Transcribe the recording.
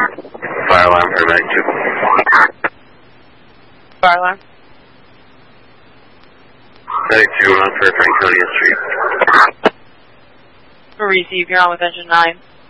Fire alarm, paramedic 2. Fire alarm. Medic 2 on for Franconia Street. Receive, you're on with engine 9.